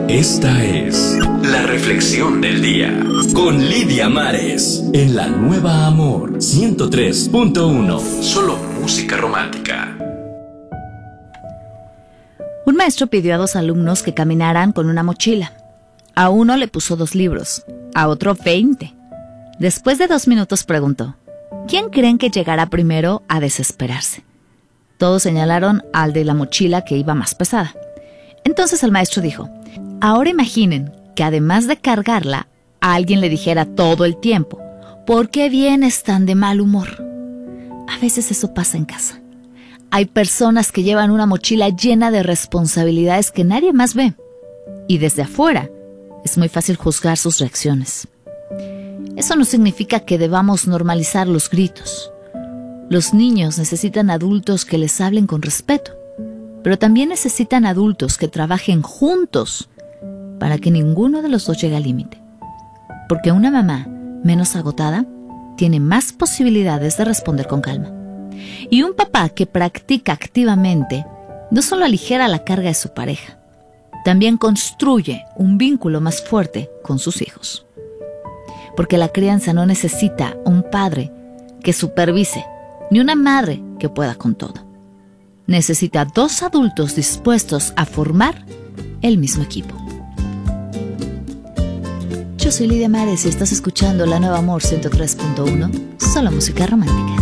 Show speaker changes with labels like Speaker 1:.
Speaker 1: Esta es la reflexión del día con Lidia Mares en La Nueva Amor 103.1. Solo música romántica.
Speaker 2: Un maestro pidió a 2 alumnos que caminaran con una mochila. A uno le puso 2 libros, a otro 20. Después de 2 minutos preguntó: ¿quién creen que llegará primero a desesperarse? Todos señalaron al de la mochila que iba más pesada. Entonces el maestro dijo: ahora imaginen que además de cargarla, alguien le dijera todo el tiempo: ¿por qué vienes tan de mal humor? A veces eso pasa en casa. Hay personas que llevan una mochila llena de responsabilidades que nadie más ve. Y desde afuera es muy fácil juzgar sus reacciones. Eso no significa que debamos normalizar los gritos. Los niños necesitan adultos que les hablen con respeto, pero también necesitan adultos que trabajen juntos para que ninguno de los dos llegue al límite. Porque una mamá menos agotada tiene más posibilidades de responder con calma. Y un papá que practica activamente no solo aligera la carga de su pareja, también construye un vínculo más fuerte con sus hijos. Porque la crianza no necesita un padre que supervise, ni una madre que pueda con todo. Necesita 2 adultos dispuestos a formar el mismo equipo. Yo soy Lidia Mares y estás escuchando La Nueva Amor 103.1, solo música romántica.